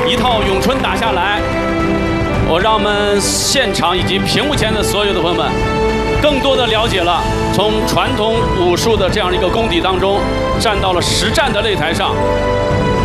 一套咏春打下来，我让我们现场以及屏幕前的所有的朋友们，更多的了解了从传统武术的这样一个功底当中，站到了实战的擂台上。